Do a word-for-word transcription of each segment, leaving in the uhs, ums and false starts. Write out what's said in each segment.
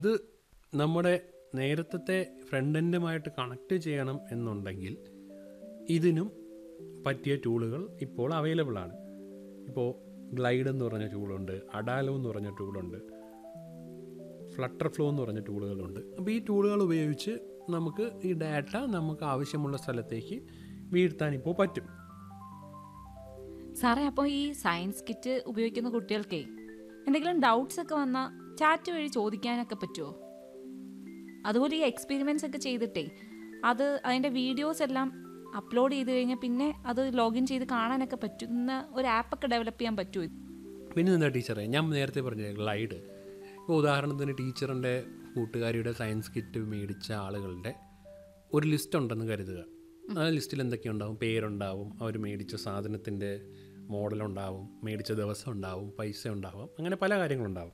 ഇത് നമ്മുടെ നേരത്തെ ഫ്രണ്ട് എൻഡുമായിട്ട് കണക്ട് ചെയ്യണം എന്നുണ്ടെങ്കിൽ ഇതിനും പറ്റിയ ടൂളുകൾ ഇപ്പോൾ അവൈലബിൾ ആണ്. ഇപ്പോൾ ഗ്ലൈഡ് എന്ന് പറഞ്ഞ ടൂളുണ്ട്, അഡാലോ എന്ന് പറഞ്ഞ ടൂളുണ്ട്, ഫ്ലട്ടർ ഫ്ലോ എന്ന് പറഞ്ഞ ടൂളുകളുണ്ട്. അപ്പോൾ ഈ ടൂളുകൾ ഉപയോഗിച്ച് നമുക്ക് ഈ ഡാറ്റ നമുക്ക് ആവശ്യമുള്ള സ്ഥലത്തേക്ക് വീഴ്ത്താൻ ഇപ്പോൾ പറ്റും. സാറേ, അപ്പോൾ ഈ സയൻസ് കിറ്റ് ഉപയോഗിക്കുന്ന കുട്ടികൾക്കേ എന്തെങ്കിലും ഡൗട്ട്സ് ഒക്കെ വന്നാൽ ചാറ്റ് വഴി ചോദിക്കാനൊക്കെ പറ്റുമോ? അതുപോലെ ഈ എക്സ്പെരിമെൻറ്റ്സ് ഒക്കെ ചെയ്തിട്ടേ അത് അതിൻ്റെ വീഡിയോസ് എല്ലാം അപ്ലോഡ് ചെയ്ത് കഴിഞ്ഞാൽ പിന്നെ അത് ലോഗിൻ ചെയ്ത് കാണാനൊക്കെ പറ്റുന്ന ഒരു ആപ്പൊക്കെ ഡെവലപ്പ് ചെയ്യാൻ പറ്റുമോ? പിന്നെ എന്താ ടീച്ചറെ, ഞാൻ നേരത്തെ പറഞ്ഞ ഗ്ലൈഡ്, ഇപ്പോൾ ഉദാഹരണത്തിന് ടീച്ചറിൻ്റെ കൂട്ടുകാരിയുടെ സയൻസ് കിറ്റ് മേടിച്ച ആളുകളുടെ ഒരു ലിസ്റ്റ് ഉണ്ടെന്ന് കരുതുക. ആ ലിസ്റ്റിൽ എന്തൊക്കെയുണ്ടാവും? പേരുണ്ടാവും, അവർ മേടിച്ച സാധനത്തിൻ്റെ മോഡലുണ്ടാവും, മേടിച്ച ദിവസം ഉണ്ടാവും, പൈസ ഉണ്ടാവും, അങ്ങനെ പല കാര്യങ്ങളുണ്ടാവും.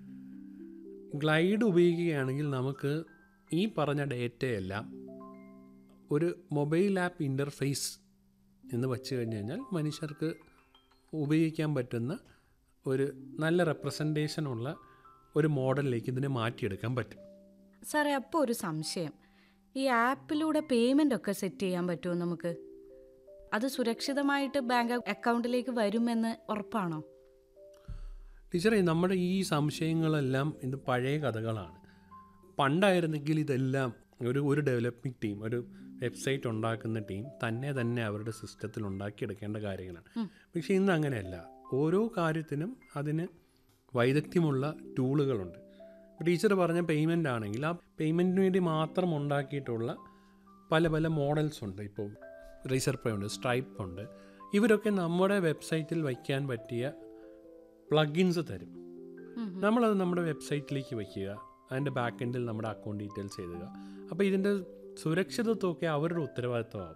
ഗ്ലൈഡ് ഉപയോഗിക്കുകയാണെങ്കിൽ നമുക്ക് ഈ പറഞ്ഞ ഡേറ്റയെല്ലാം ഒരു മൊബൈൽ ആപ്പ് ഇൻ്റർഫേസ് എന്ന് വച്ച് കഴിഞ്ഞ് കഴിഞ്ഞാൽ മനുഷ്യർക്ക് ഉപയോഗിക്കാൻ പറ്റുന്ന ഒരു നല്ല റെപ്രസെൻറ്റേഷനുള്ള ഒരു മോഡലിലേക്ക് ഇതിനെ മാറ്റിയെടുക്കാൻ പറ്റും. സാറേ, അപ്പോൾ ഒരു സംശയം, ഈ ആപ്പിലൂടെ പേയ്മെൻ്റ് ഒക്കെ സെറ്റ് ചെയ്യാൻ പറ്റുമോ നമുക്ക്? അത് സുരക്ഷിതമായിട്ട് ബാങ്ക് അക്കൗണ്ടിലേക്ക് വരുമെന്ന് ഉറപ്പാണോ? ടീച്ചറെ, നമ്മുടെ ഈ സംശയങ്ങളെല്ലാം ഇത് പഴയ കഥകളാണ്. പണ്ടായിരുന്നെങ്കിൽ ഇതെല്ലാം ഒരു ഒരു ഡെവലപ്പിംഗ് ടീം, ഒരു വെബ്സൈറ്റ് ഉണ്ടാക്കുന്ന ടീം തന്നെ തന്നെ അവരുടെ സിസ്റ്റത്തിൽ ഉണ്ടാക്കിയെടുക്കേണ്ട കാര്യങ്ങളാണ്. പക്ഷേ ഇന്ന് അങ്ങനെയല്ല. ഓരോ കാര്യത്തിനും അതിന് വൈദഗ്ധ്യമുള്ള ടൂളുകളുണ്ട്. ടീച്ചർ പറഞ്ഞ പേയ്മെൻ്റ് ആണെങ്കിൽ ആ പേയ്മെൻറ്റിന് വേണ്ടി മാത്രം ഉണ്ടാക്കിയിട്ടുള്ള പല പല മോഡൽസ് ഉണ്ട്. ഇപ്പോൾ റേസർ പേ ഉണ്ട്, സ്ട്രൈപ്പ് ഉണ്ട്. ഇവരൊക്കെ നമ്മുടെ വെബ്സൈറ്റിൽ വയ്ക്കാൻ പറ്റിയ പ്ലഗിൻസ് തരും. നമ്മളത് നമ്മുടെ വെബ്സൈറ്റിലേക്ക് വയ്ക്കുക, അതിൻ്റെ ബാക്ക് എൻഡിൽ നമ്മുടെ അക്കൗണ്ട് ഡീറ്റെയിൽസ് എഴുതുക. അപ്പോൾ ഇതിൻ്റെ സുരക്ഷിതത്വമൊക്കെ അവരുടെ ഉത്തരവാദിത്വമാകും.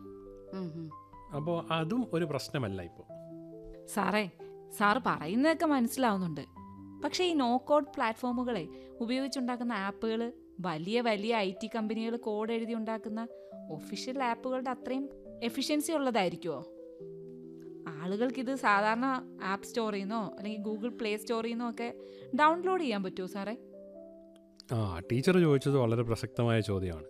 അപ്പോൾ അതും ഒരു പ്രശ്നമല്ല ഇപ്പോൾ. സാറേ, സാറ് പറയുന്നതൊക്കെ മനസ്സിലാവുന്നുണ്ട്. പക്ഷേ ഈ നോ കോഡ് പ്ലാറ്റ്ഫോമുകളെ ഉപയോഗിച്ചുണ്ടാക്കുന്ന ആപ്പുകൾ വലിയ വലിയ ഐ ടി കമ്പനികൾ കോഡ് എഴുതി ഉണ്ടാക്കുന്ന ഒഫീഷ്യൽ ആപ്പുകളുടെ അത്രയും എഫിഷ്യൻസി ഉള്ളതായിരിക്കുമോ? ആളുകൾക്കിത് സാധാരണ ആപ്പ് സ്റ്റോറിൽ നിന്നോ അല്ലെങ്കിൽ ഗൂഗിൾ പ്ലേ സ്റ്റോറിൽ നിന്നോ ഒക്കെ ഡൗൺലോഡ് ചെയ്യാൻ പറ്റുമോ സാറേ? ആ ടീച്ചർ ചോദിച്ചത് വളരെ പ്രസക്തമായ ചോദ്യമാണ്.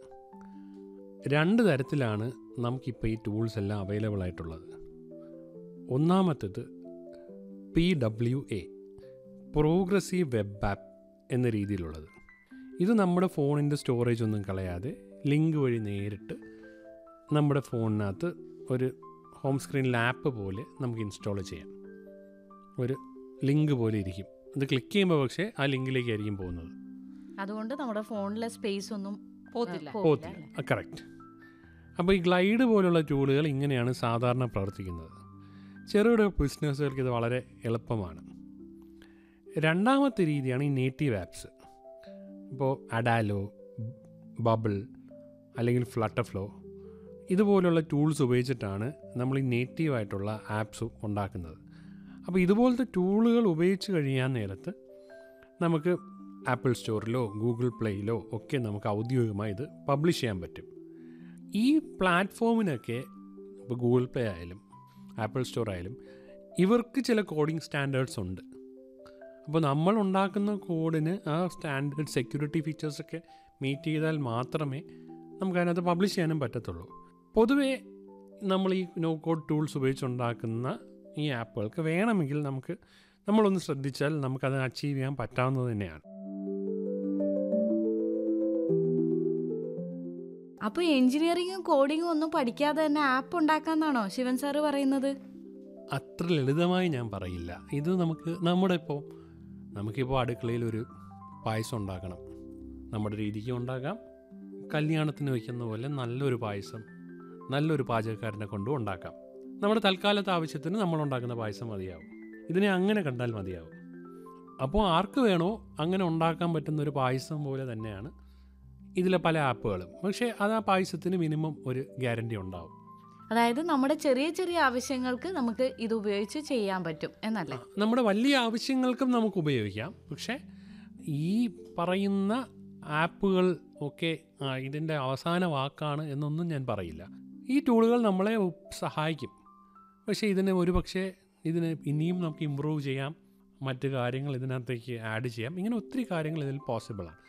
രണ്ട് തരത്തിലാണ് നമുക്കിപ്പോൾ ഈ ടൂൾസ് എല്ലാം അവൈലബിൾ ആയിട്ടുള്ളത്. ഒന്നാമത്തേത് P W A, progressive web app എന്ന രീതിയിലുള്ളത്. ഇത് നമ്മുടെ ഫോണിൻ്റെ സ്റ്റോറേജ് ഒന്നും കളയാതെ ലിങ്ക് വഴി നേരിട്ട് നമ്മുടെ ഫോണിനകത്ത് ഒരു ഹോം സ്ക്രീനിൽ ആപ്പ് പോലെ നമുക്ക് ഇൻസ്റ്റാൾ ചെയ്യാം. ഒരു ലിങ്ക് പോലെ ഇരിക്കും. ഇത് ക്ലിക്ക് ചെയ്യുമ്പോൾ പക്ഷേ ആ ലിങ്കിലേക്കായിരിക്കും പോകുന്നത്. അതുകൊണ്ട് നമ്മുടെ ഫോണിലെ സ്പേസ് ഒന്നും പോത്തില്ല. പോത്തില്ല. കറക്റ്റ്. അപ്പോൾ ഈ ഗ്ലൈഡ് പോലുള്ള ടൂളുകൾ ഇങ്ങനെയാണ് സാധാരണ പ്രവർത്തിക്കുന്നത്. ചെറുകിട ബിസിനസ്സുകൾക്ക് ഇത് വളരെ എളുപ്പമാണ്. രണ്ടാമത്തെ രീതിയാണ് ഈ നേറ്റീവ് ആപ്സ്. ഇപ്പോൾ അഡാലോ, ബബിൾ അല്ലെങ്കിൽ ഫ്ലട്ടർ ഫ്ലോ ഇതുപോലുള്ള ടൂൾസ് ഉപയോഗിച്ചിട്ടാണ് നമ്മൾ ഈ നേറ്റീവായിട്ടുള്ള ആപ്സ് ഉണ്ടാക്കുന്നത്. അപ്പോൾ ഇതുപോലത്തെ ടൂളുകൾ ഉപയോഗിച്ച് കഴിയാൻ നേരത്ത് നമുക്ക് ആപ്പിൾ സ്റ്റോറിലോ ഗൂഗിൾ പ്ലേയിലോ ഒക്കെ നമുക്ക് ഔദ്യോഗികമായി ഇത് പബ്ലിഷ് ചെയ്യാൻ പറ്റും. ഈ പ്ലാറ്റ്ഫോമിനൊക്കെ ഇപ്പോൾ ഗൂഗിൾ പ്ലേ ആയാലും ആപ്പിൾ സ്റ്റോർ ആയാലും ഇവർക്ക് ചില കോഡിംഗ് സ്റ്റാൻഡേർഡ്സ് ഉണ്ട്. അപ്പോൾ നമ്മൾ ഉണ്ടാക്കുന്ന കോഡിന് ആ സ്റ്റാൻഡേർഡ് സെക്യൂരിറ്റി ഫീച്ചേഴ്സൊക്കെ മീറ്റ് ചെയ്താൽ മാത്രമേ നമുക്കതിനകത്ത് പബ്ലിഷ് ചെയ്യാനും പറ്റത്തുള്ളൂ. പൊതുവേ നമ്മൾ ഈ നോ കോഡ് ടൂൾസ് ഉപയോഗിച്ചുണ്ടാക്കുന്ന ഈ ആപ്പുകൾക്ക് വേണമെങ്കിൽ നമുക്ക് നമ്മളൊന്ന് ശ്രദ്ധിച്ചാൽ നമുക്കത് അച്ചീവ് ചെയ്യാൻ പറ്റാവുന്നത് തന്നെയാണ്. അപ്പോൾ എഞ്ചിനീയറിങ്ങും കോഡിങ്ങും ഒന്നും പഠിക്കാതെ തന്നെ ആപ്പ് ഉണ്ടാക്കാന്നാണോ ശിവൻ സാറ് പറയുന്നത്? അത്ര ലളിതമായി ഞാൻ പറയില്ല. ഇത് നമുക്ക് നമ്മുടെ ഇപ്പോൾ നമുക്കിപ്പോൾ അടുക്കളയിൽ ഒരു പായസം ഉണ്ടാക്കണം. നമ്മുടെ രീതിക്ക് ഉണ്ടാക്കാം. കല്യാണത്തിന് വയ്ക്കുന്ന പോലെ നല്ലൊരു പായസം നല്ലൊരു പാചകക്കാരനെ കൊണ്ടും ഉണ്ടാക്കാം. നമ്മുടെ തൽക്കാലത്തെ ആവശ്യത്തിന് നമ്മളുണ്ടാക്കുന്ന പായസം മതിയാവും. ഇതിനെ അങ്ങനെ കണ്ടാൽ മതിയാവും. അപ്പോൾ ആർക്ക് വേണോ അങ്ങനെ ഉണ്ടാക്കാൻ പറ്റുന്ന ഒരു പായസം പോലെ തന്നെയാണ് ഇതിലെ പല ആപ്പുകളും. പക്ഷേ അത് ആ പായസത്തിന് മിനിമം ഒരു ഗ്യാരണ്ടി ഉണ്ടാവും. അതായത് നമ്മുടെ ചെറിയ ചെറിയ ആവശ്യങ്ങൾക്ക് നമുക്ക് ഇത് ഉപയോഗിച്ച് ചെയ്യാൻ പറ്റും എന്നല്ലേ? നമ്മുടെ വലിയ ആവശ്യങ്ങൾക്കും നമുക്ക് ഉപയോഗിക്കാം. പക്ഷേ ഈ പറയുന്ന ആപ്പുകൾ ഒക്കെ ഇതിൻ്റെ അവസാന വാക്കാണ് എന്നൊന്നും ഞാൻ പറയില്ല. ഈ ടൂളുകൾ നമ്മളെ സഹായിക്കും. പക്ഷേ ഇതിന് ഒരു പക്ഷേ ഇതിന് ഇനിയും നമുക്ക് ഇമ്പ്രൂവ് ചെയ്യാം. മറ്റ് കാര്യങ്ങൾ ഇതിനകത്തേക്ക് ആഡ് ചെയ്യാം. ഇങ്ങനെ ഒത്തിരി കാര്യങ്ങൾ ഇതിൽ പോസിബിളാണ്.